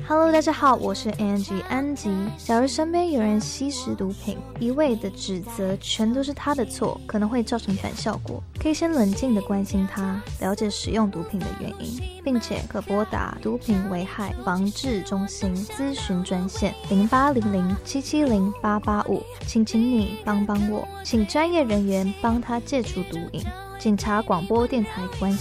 Hello， 大家好，我是 Angie 安吉。假如身边有人吸食毒品，一味的指责全都是他的错，可能会造成反效果。可以先冷静的关心他，了解使用毒品的原因，并且可拨打毒品危害防治中心咨询专线0800770885，请你帮帮我，请专业人员帮他戒除毒瘾。警察广播电台关心